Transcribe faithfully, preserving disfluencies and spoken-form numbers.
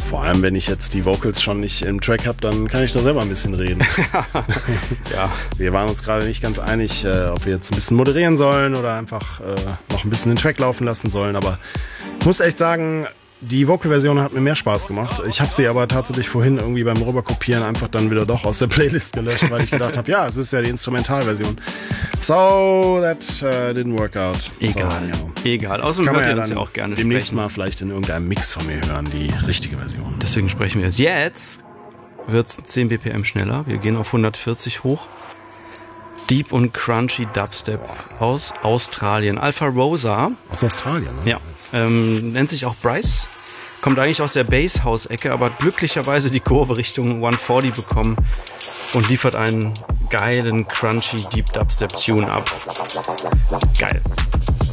vor allem, wenn ich jetzt die Vocals schon nicht im Track habe, dann kann ich da selber ein bisschen reden. Ja. Wir waren uns gerade nicht ganz einig, äh, ob wir jetzt ein bisschen moderieren sollen oder einfach äh, noch ein bisschen den Track laufen lassen sollen. Aber ich muss echt sagen, die Vocal-Version hat mir mehr Spaß gemacht. Ich habe sie aber tatsächlich vorhin irgendwie beim Rüberkopieren einfach dann wieder doch aus der Playlist gelöscht, weil ich gedacht habe, ja, es ist ja die Instrumentalversion. So, that uh, didn't work out. Egal, so, you know. egal. Außerdem Kann hört man ihr ja das dann ja auch gerne demnächst sprechen. mal vielleicht in irgendeinem Mix von mir hören, die richtige Version. Deswegen sprechen wir jetzt. Jetzt wird es zehn B P M schneller. Wir gehen auf hundertvierzig hoch. Deep und Crunchy Dubstep aus Australien. Alpha Rosa. Aus Australien, ne? Ja, ähm, nennt sich auch Bryce. Kommt eigentlich aus der Bass-House-Ecke, aber hat glücklicherweise die Kurve Richtung hundertvierzig bekommen und liefert einen geilen, crunchy Deep Dubstep-Tune ab. Geil.